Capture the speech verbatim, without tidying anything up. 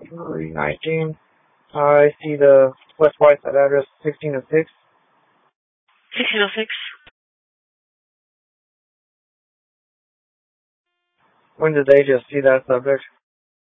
three nineteen. I see the West Whiteside address sixteen oh six. sixteen oh six. When did they just see that subject?